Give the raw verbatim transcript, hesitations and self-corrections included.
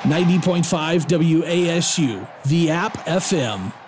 ninety point five W A S U, the App F M.